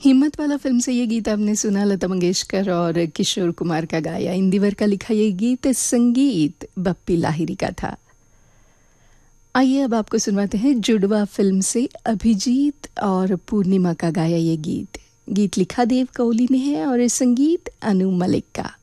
हिम्मत वाला फिल्म से ये गीत आपने सुना, लता मंगेशकर और किशोर कुमार का गाया। इंदिवर का लिखा ये गीत, संगीत बप्पी लाहिरी का था। आइए अब आपको सुनवाते हैं जुड़वा फिल्म से अभिजीत और पूर्णिमा का गाया ये गीत। गीत लिखा देव कोहली ने है और संगीत अनु मलिक का।